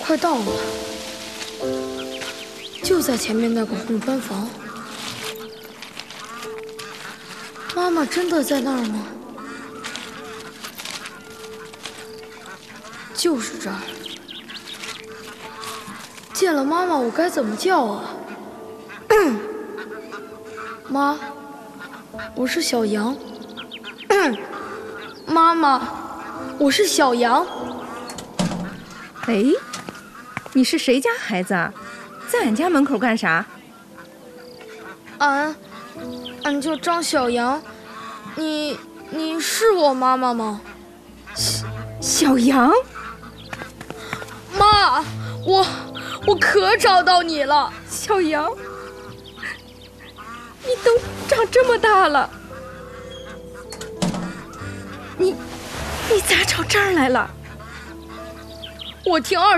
快到了，就在前面那个红砖房。妈妈真的在那儿吗？就是这儿。见了妈妈，我该怎么叫啊？妈，我是小羊。妈妈，我是小羊。 哎，你是谁家孩子啊？在俺家门口干啥？ 俺叫张小羊。你是我妈妈吗？ 小羊？ 妈，我可找到你了。 小羊，你都长这么大了，你咋找这儿来了？ 我听